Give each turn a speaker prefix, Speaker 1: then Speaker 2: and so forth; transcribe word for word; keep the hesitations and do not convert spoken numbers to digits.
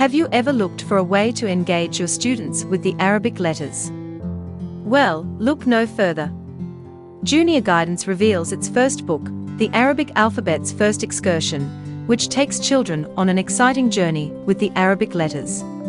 Speaker 1: Have you ever looked for a way to engage your students with the Arabic letters? Well, look no further. Junior Guidance reveals its first book, The Arabic Alphabet's First Excursion, which takes children on an exciting journey with the Arabic letters.